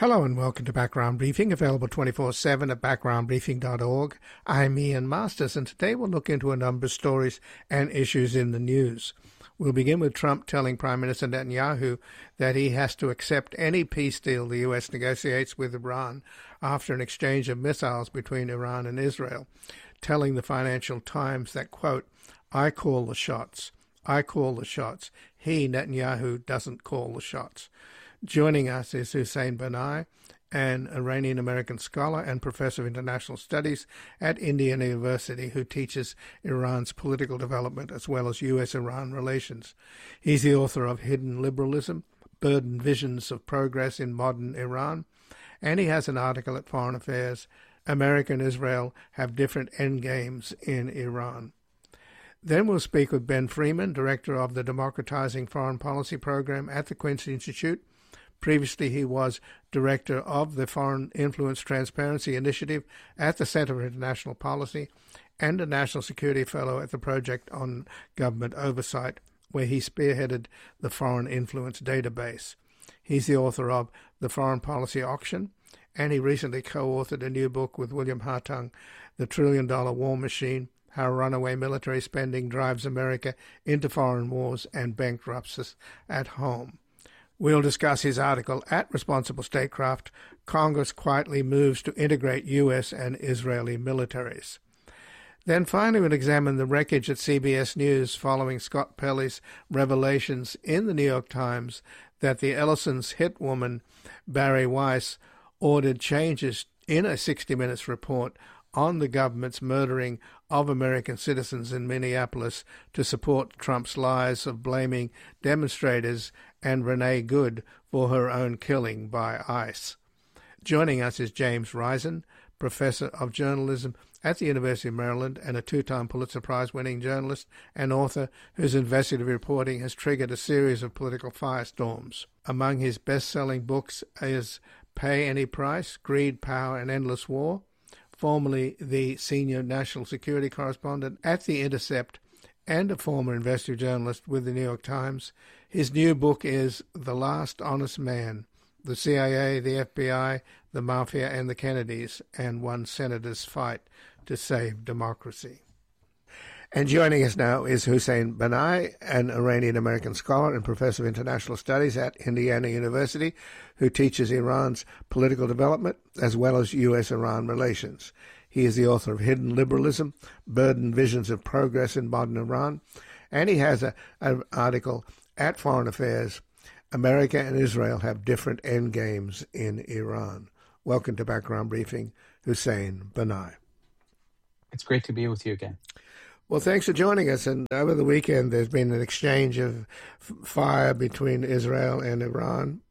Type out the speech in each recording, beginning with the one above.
Hello and welcome to Background Briefing, available 24/7 at backgroundbriefing.org. I'm Ian Masters, and today we'll look into a number of stories and issues in the news. We'll begin with Trump telling Prime Minister Netanyahu that he has to accept any peace deal the U.S. negotiates with Iran after an exchange of missiles between Iran and Israel, telling the Financial Times that, quote, "I call the shots. I call the shots. He, Netanyahu, doesn't call the shots." Joining us is Hussein Banai, an Iranian-American scholar and professor of international studies at Indiana University who teaches Iran's political development as well as U.S.-Iran relations. He's the author of Hidden Liberalism, Burdened Visions of Progress in Modern Iran, and he has an article at Foreign Affairs, America and Israel Have Different Endgames in Iran. Then we'll speak with Ben Freeman, director of the Democratizing Foreign Policy Program at the Quincy Institute. Previously, he was director of the Foreign Influence Transparency Initiative at the Center for International Policy and a National Security Fellow at the Project on Government Oversight, where he spearheaded the Foreign Influence Database. He's the author of The Foreign Policy Auction, and he recently co-authored a new book with William Hartung, The $1 Trillion War Machine, How Runaway Military Spending Drives America into Foreign Wars and Bankrupts us at Home. We'll discuss his article at Responsible Statecraft, Congress Quietly Moves to Integrate U.S. and Israeli Militaries. Then finally we'll examine the wreckage at CBS News following Scott Pelley's revelations in the New York Times that the Ellison's hit woman, Bari Weiss, ordered changes in a 60 Minutes report on the government's murdering of American citizens in Minneapolis to support Trump's lies of blaming demonstrators and Renee Good for her own killing by ICE. Joining us is James Risen, professor of journalism at the University of Maryland and a two-time Pulitzer Prize-winning journalist and author whose investigative reporting has triggered a series of political firestorms. Among his best-selling books is Pay Any Price, Greed, Power, and Endless War, formerly the senior national security correspondent at The Intercept and a former investigative journalist with the New York Times. His new book is The Last Honest Man, The CIA, the FBI, the Mafia, and the Kennedys, and One Senator's Fight to Save Democracy. And joining us now is Hussein Banai, an Iranian-American scholar and professor of international studies at Indiana University, who teaches Iran's political development as well as U.S.-Iran relations. He is the author of Hidden Liberalism, Burdened Visions of Progress in Modern Iran, and he has an article at Foreign Affairs, America and Israel Have Different Endgames in Iran. Welcome to Background Briefing, Hussein Banai. It's great to be with you again. Well, thanks for joining us. And over the weekend, there's been an exchange of fire between Israel and Iran.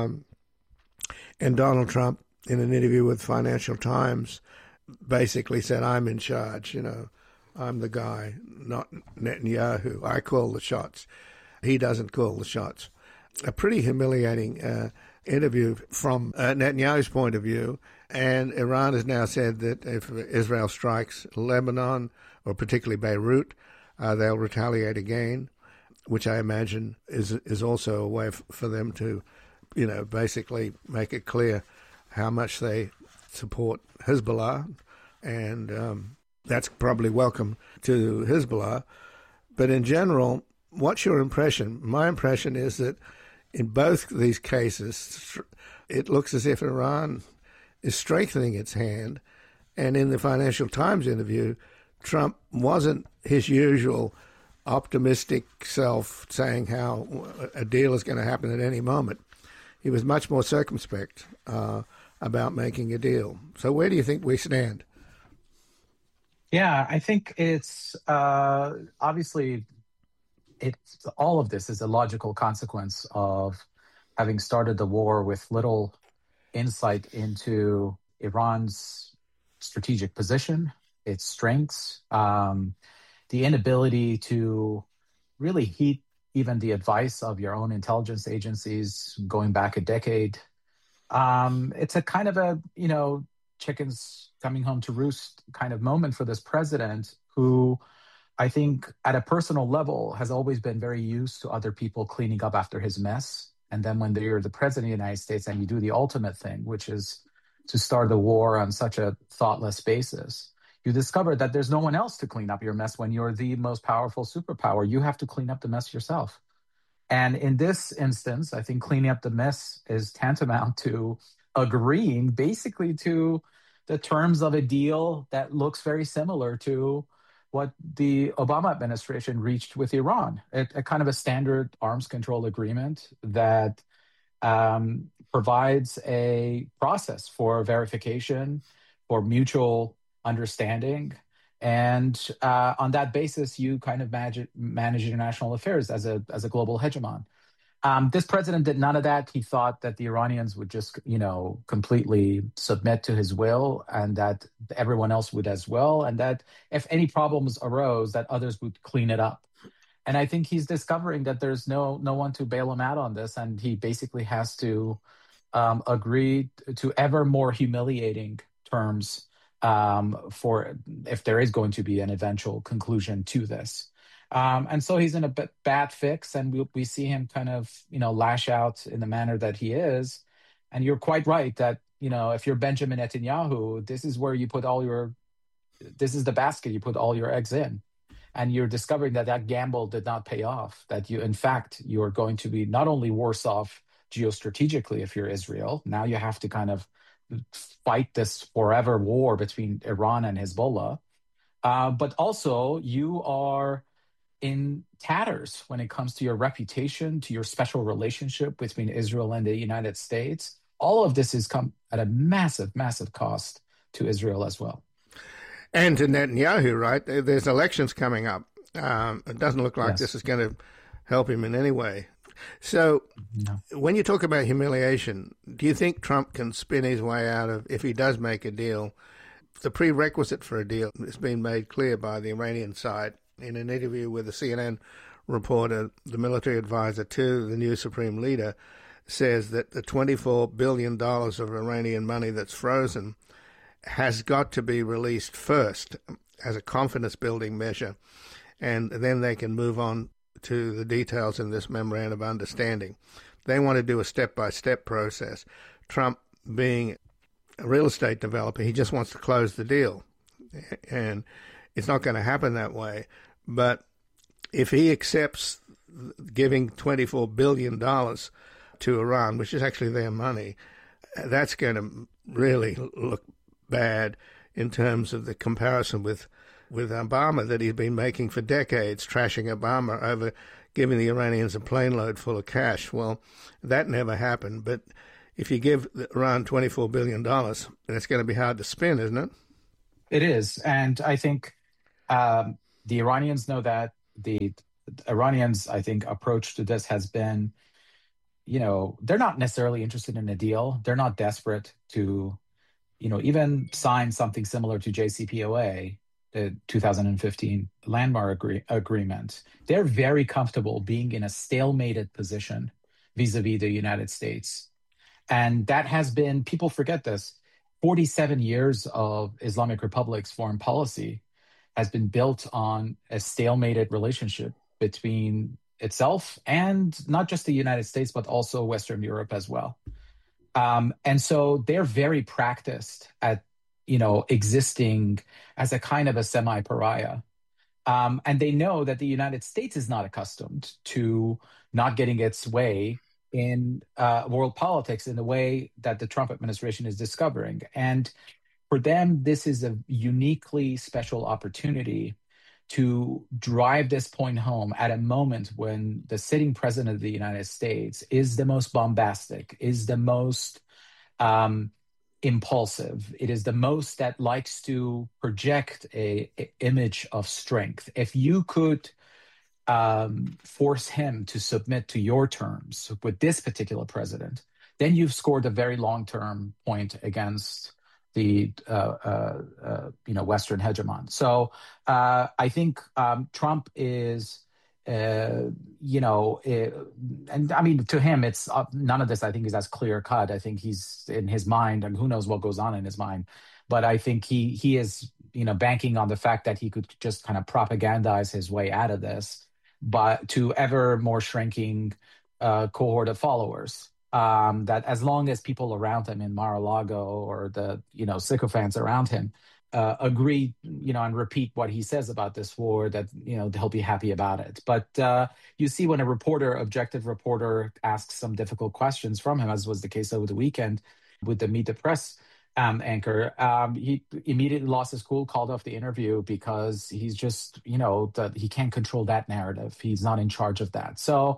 And Donald Trump, in an interview with Financial Times, basically said, I'm in charge, I'm the guy, not Netanyahu. I call the shots. He doesn't call the shots. A pretty humiliating interview from Netanyahu's point of view. And Iran has now said that if Israel strikes Lebanon, or particularly Beirut, they'll retaliate again, which I imagine is also a way for them to, basically make it clear how much they support Hezbollah. And that's probably welcome to Hezbollah. But in general, what's your impression? My impression is that in both these cases, it looks as if Iran is strengthening its hand. And in the Financial Times interview, Trump wasn't his usual optimistic self saying how a deal is going to happen at any moment. He was much more circumspect about making a deal. So where do you think we stand? Yeah, I think it's obviously all of this is a logical consequence of having started the war with little insight into Iran's strategic position, its strengths, the inability to really heed even the advice of your own intelligence agencies going back a decade. It's a kind of a, chickens coming home to roost kind of moment for this president who I think at a personal level has always been very used to other people cleaning up after his mess. And then when you're the president of the United States and you do the ultimate thing, which is to start the war on such a thoughtless basis, you discover that there's no one else to clean up your mess when you're the most powerful superpower. You have to clean up the mess yourself. And in this instance, I think cleaning up the mess is tantamount to agreeing basically to the terms of a deal that looks very similar to what the Obama administration reached with Iran, a kind of a standard arms control agreement that provides a process for verification, for mutual understanding. And on that basis, you kind of manage international affairs as a global hegemon. This president did none of that. He thought that the Iranians would just, completely submit to his will, and that everyone else would as well, and that if any problems arose, that others would clean it up. And I think he's discovering that there's no one to bail him out on this, and he basically has to agree to ever more humiliating terms for if there is going to be an eventual conclusion to this. And so he's in a bad fix, and we see him kind of, lash out in the manner that he is. And you're quite right that, if you're Benjamin Netanyahu, this is the basket you put all your eggs in. And you're discovering that gamble did not pay off, that you're going to be not only worse off geostrategically if you're Israel. Now you have to kind of fight this forever war between Iran and Hezbollah. But also you are in tatters when it comes to your reputation, to your special relationship between Israel and the United States. All of this has come at a massive, massive cost to Israel as well. And to Netanyahu, right? There's elections coming up. It doesn't look like this is going to help him in any way. So when you talk about humiliation, do you think Trump can spin his way out of, if he does make a deal, the prerequisite for a deal has been made clear by the Iranian side in an interview with a CNN reporter, the military advisor to the new supreme leader, says that the $24 billion of Iranian money that's frozen has got to be released first as a confidence-building measure, and then they can move on to the details in this memorandum of understanding. They want to do a step-by-step process. Trump, being a real estate developer, he just wants to close the deal, and it's not going to happen that way. But if he accepts giving $24 billion to Iran, which is actually their money, that's going to really look bad in terms of the comparison with Obama that he's been making for decades, trashing Obama over giving the Iranians a plane load full of cash. Well, that never happened. But if you give Iran $24 billion, it's going to be hard to spin, isn't it? It is. And I think the Iranians know that. The Iranians, I think, approach to this has been, they're not necessarily interested in a deal. They're not desperate to, even sign something similar to JCPOA, the 2015 landmark agreement. They're very comfortable being in a stalemated position vis-a-vis the United States. And that has been, people forget this, 47 years of Islamic Republic's foreign policy has been built on a stalemated relationship between itself and not just the United States, but also Western Europe as well. And so they're very practiced at, existing as a kind of a semi-pariah. And they know that the United States is not accustomed to not getting its way in world politics in the way that the Trump administration is discovering. And for them, this is a uniquely special opportunity to drive this point home at a moment when the sitting president of the United States is the most bombastic, is the most impulsive. It is the most that likes to project a image of strength. If you could force him to submit to your terms with this particular president, then you've scored a very long-term point against the Western hegemon. So I think Trump is, and I mean, to him, it's none of this, I think, is as clear cut. I think he's in his mind, and who knows what goes on in his mind. But I think he is, banking on the fact that he could just kind of propagandize his way out of this, but to ever more shrinking cohort of followers. That as long as people around him in Mar-a-Lago or the sycophants around him agree, and repeat what he says about this war, that he'll be happy about it. But you see, when a objective reporter, asks some difficult questions from him, as was the case over the weekend with the Meet the Press anchor, he immediately lost his cool, called off the interview, because he's just, that he can't control that narrative. He's not in charge of that. So,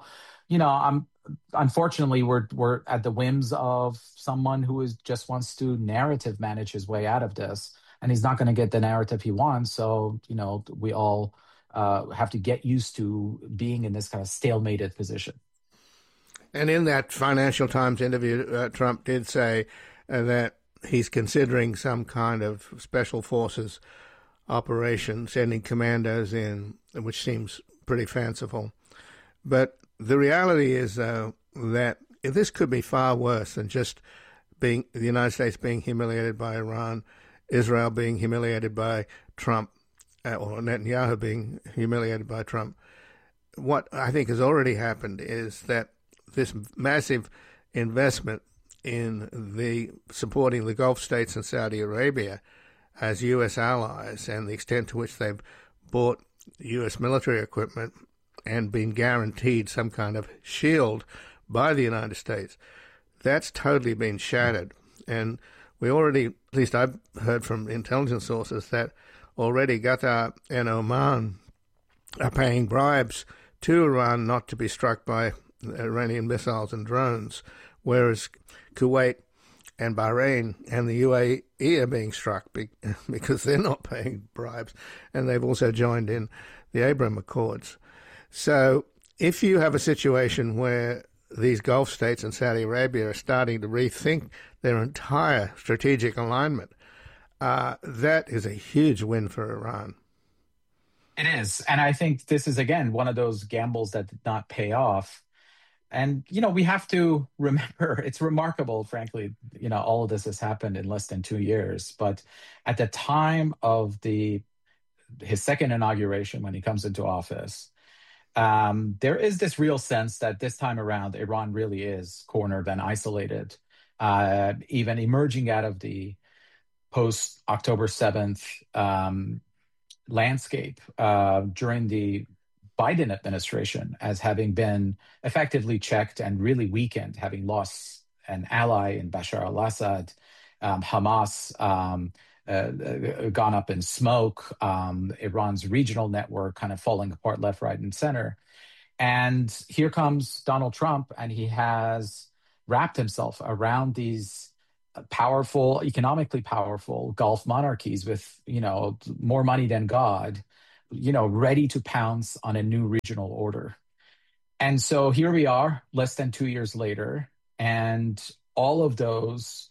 unfortunately, we're at the whims of someone who just wants to narrative manage his way out of this, and he's not going to get the narrative he wants. So, we all have to get used to being in this kind of stalemated position. And in that Financial Times interview, Trump did say that he's considering some kind of special forces operation, sending commandos in, which seems pretty fanciful. But the reality is, though, that this could be far worse than just the United States being humiliated by Iran, Israel being humiliated by Trump, or Netanyahu being humiliated by Trump. What I think has already happened is that this massive investment in supporting the Gulf states and Saudi Arabia as U.S. allies, and the extent to which they've bought U.S. military equipment and been guaranteed some kind of shield by the United States, that's totally been shattered. And we already, at least I've heard from intelligence sources, that already Qatar and Oman are paying bribes to Iran not to be struck by Iranian missiles and drones, whereas Kuwait and Bahrain and the UAE are being struck because they're not paying bribes, and they've also joined in the Abraham Accords. So if you have a situation where these Gulf states and Saudi Arabia are starting to rethink their entire strategic alignment, that is a huge win for Iran. It is. And I think this is, again, one of those gambles that did not pay off. And, we have to remember, it's remarkable, frankly, all of this has happened in less than 2 years. But at the time of his second inauguration, when he comes into office, there is this real sense that this time around, Iran really is cornered and isolated, even emerging out of the post-October 7th landscape during the Biden administration, as having been effectively checked and really weakened, having lost an ally in Bashar al-Assad, Hamas gone up in smoke, Iran's regional network kind of falling apart left, right, and center. And here comes Donald Trump, and he has wrapped himself around these powerful, economically powerful Gulf monarchies with, more money than God, ready to pounce on a new regional order. And so here we are, less than 2 years later, and all of those,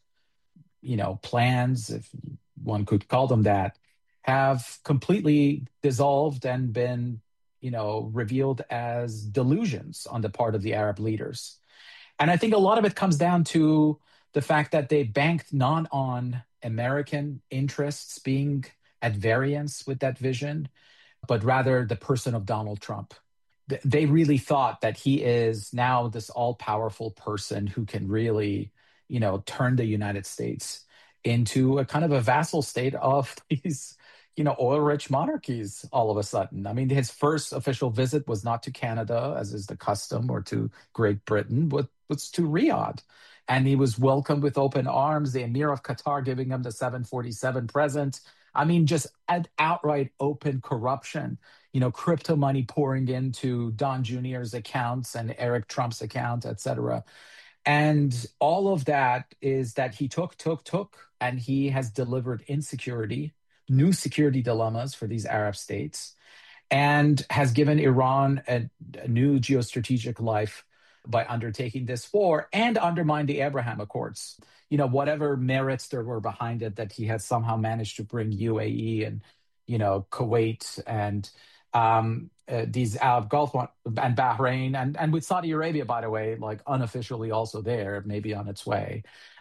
plans, if one could call them that, have completely dissolved and been, revealed as delusions on the part of the Arab leaders. And I think a lot of it comes down to the fact that they banked not on American interests being at variance with that vision, but rather the person of Donald Trump. They really thought that he is now this all-powerful person who can really, turn the United States into a kind of a vassal state of these, oil-rich monarchies all of a sudden. I mean, his first official visit was not to Canada, as is the custom, or to Great Britain, but was to Riyadh. And he was welcomed with open arms, the Emir of Qatar giving him the 747 present. I mean, just outright open corruption, crypto money pouring into Don Jr.'s accounts and Eric Trump's account, et cetera. And all of that is that he took, and he has delivered insecurity, new security dilemmas for these Arab states, and has given Iran a new geostrategic life by undertaking this war, and undermined the Abraham Accords. Whatever merits there were behind it, that he had somehow managed to bring UAE and, Kuwait and these Arab Gulf and Bahrain and with Saudi Arabia, by the way, like unofficially also there, maybe on its way.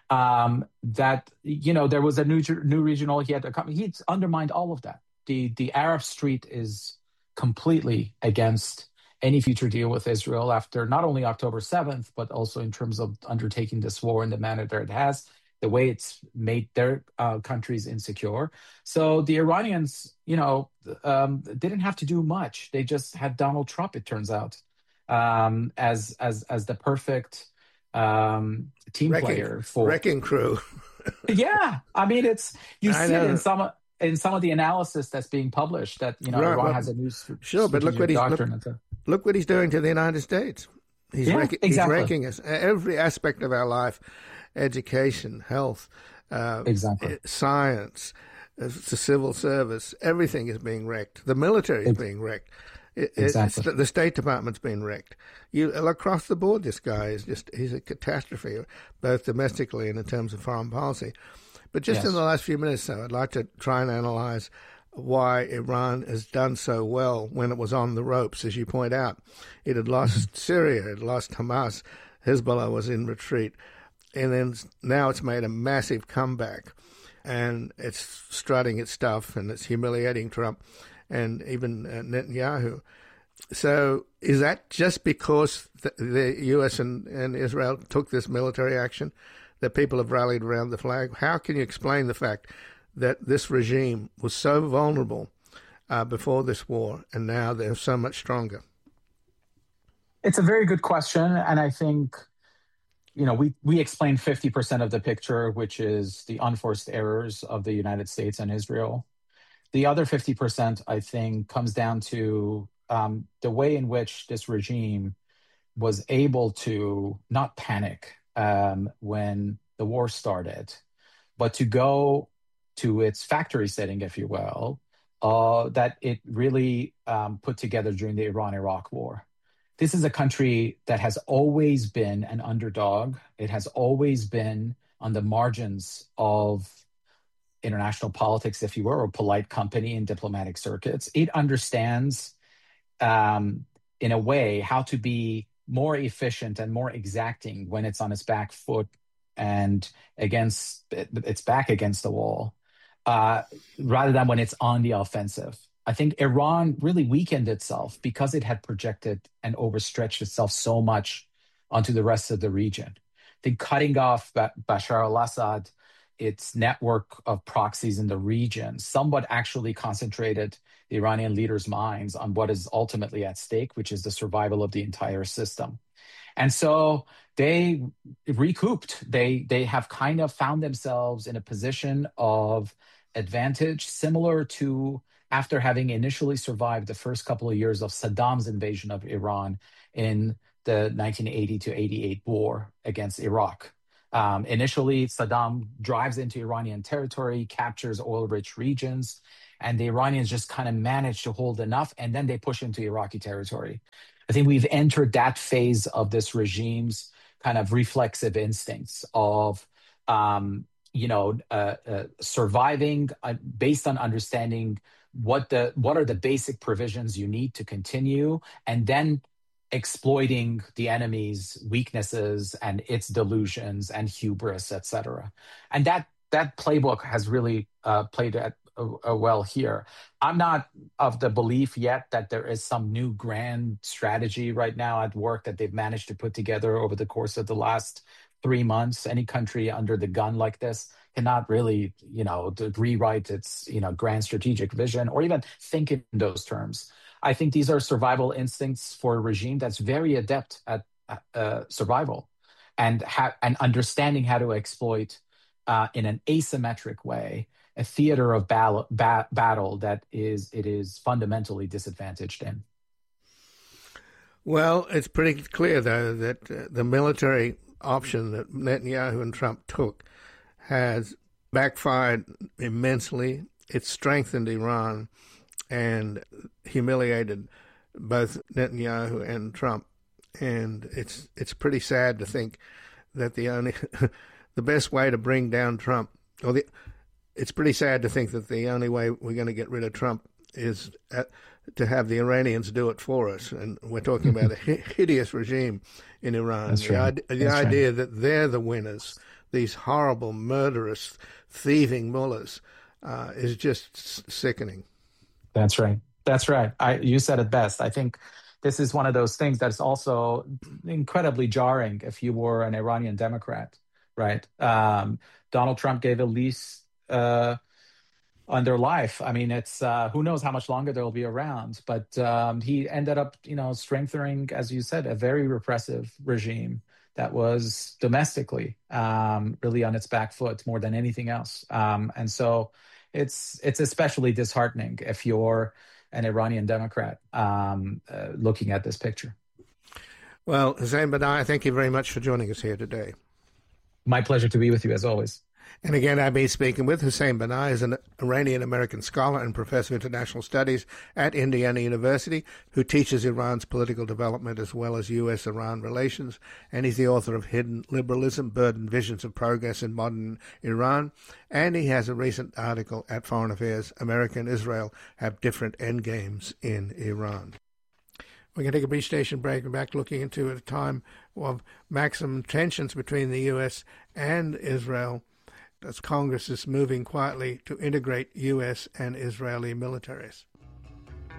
That, there was a new regional, he's undermined all of that. The Arab street is completely against any future deal with Israel after not only October 7th, but also in terms of undertaking this war in the manner that it has, the way it's made their countries insecure. So the Iranians, didn't have to do much. They just had Donald Trump, it turns out, as the perfect team player for wrecking crew. Yeah, I mean, it's you I see it know. in some of the analysis that's being published that Right, Iran well, has a new sure, but strategic doctrine. look what he's doing to the United States. He's Yeah, he's exactly, wrecking us every aspect of our life: education, health, exactly, science, the civil service. Everything is being wrecked. The military is being wrecked. exactly. The State Department's been wrecked. Across the board, this guy he's a catastrophe, both domestically and in terms of foreign policy. But just in Yes. the last few minutes, though, I'd like to try and analyze why Iran has done so well when it was on the ropes, as you point out. It had lost Syria, it had lost Hamas, Hezbollah was in retreat, and then now it's made a massive comeback, and it's strutting its stuff, and it's humiliating Trump and even Netanyahu. So is that just because the U.S. and Israel took this military action that people have rallied around the flag? How can you explain the fact that this regime was so vulnerable before this war and now they're so much stronger? It's a very good question, and I think we explained 50% of the picture, which is the unforced errors of the United States and Israel. The other 50%, I think, comes down to the way in which this regime was able to not panic when the war started, but to go to its factory setting, if you will, that it really put together during the Iran-Iraq War. This is a country that has always been an underdog. It has always been on the margins of international politics, if you were, or polite company in diplomatic circuits. It understands, in a way, how to be more efficient and more exacting when it's on its back foot and its back against the wall, rather than when it's on the offensive. I think Iran really weakened itself because it had projected and overstretched itself so much onto the rest of the region. I think cutting off Bashar al-Assad, its network of proxies in the region, somewhat actually concentrated the Iranian leaders' minds on what is ultimately at stake, which is the survival of the entire system. And so they recouped. They have kind of found themselves in a position of advantage, similar to after having initially survived the first couple of years of Saddam's invasion of Iran in the 1980 to 88 war against Iraq. Initially, Saddam drives into Iranian territory, captures oil-rich regions, and the Iranians just kind of manage to hold enough, and then they push into Iraqi territory. I think we've entered that phase of this regime's kind of reflexive instincts of, surviving based on understanding what are the basic provisions you need to continue, and then exploiting the enemy's weaknesses and its delusions and hubris, etc. And that playbook has really played well here. I'm not of the belief yet that there is some new grand strategy right now at work that they've managed to put together over the course of the last 3 months. Any country under the gun like this cannot really, rewrite its, grand strategic vision or even think in those terms. I think these are survival instincts for a regime that's very adept at survival and understanding how to exploit in an asymmetric way a theater of battle that it is fundamentally disadvantaged in. Well, it's pretty clear, though, that the military option that Netanyahu and Trump took has backfired immensely. It's strengthened Iran and humiliated both Netanyahu and Trump. And it's pretty sad to think that the best way to bring down Trump, it's pretty sad to think that the only way we're going to get rid of Trump is to have the Iranians do it for us. And we're talking about a hideous regime in Iran. That's right. The idea that they're the winners, these horrible, murderous, thieving mullahs, is just sickening. That's right. That's right. You said it best. I think this is one of those things that's also incredibly jarring if you were an Iranian Democrat, right? Donald Trump gave a lease on their life. I mean, it's who knows how much longer they'll be around, but he ended up, strengthening, as you said, a very repressive regime that was domestically really on its back foot more than anything else. And so it's especially disheartening if you're an Iranian Democrat looking at this picture. Well, Hussein Banai, thank you very much for joining us here today. My pleasure to be with you, as always. And again, I've been speaking with Hussein Banai, is an Iranian-American scholar and professor of international studies at Indiana University, who teaches Iran's political development as well as U.S.-Iran relations, and he's the author of Hidden Liberalism, Burdened Visions of Progress in Modern Iran, and he has a recent article at Foreign Affairs, America and Israel Have Different Endgames in Iran. We're going to take a brief station break and back looking into a time of maximum tensions between the U.S. and Israel, as Congress is moving quietly to integrate U.S. and Israeli militaries.